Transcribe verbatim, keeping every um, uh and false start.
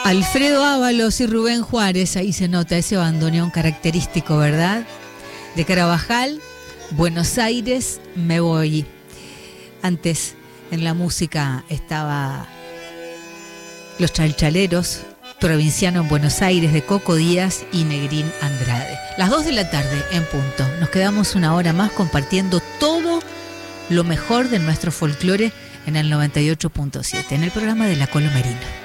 Alfredo Ábalos y Rubén Juárez, ahí se nota ese bandoneón característico, ¿verdad? De Carabajal, Buenos Aires, me voy. Antes en la música estaba Los Chalchaleros, Provinciano en Buenos Aires, de Coco Díaz y Negrín Andrade. Las dos de la tarde en punto. Nos quedamos una hora más compartiendo todo lo mejor de nuestro folclore en el noventa y ocho punto siete, en el programa de La Colomerina.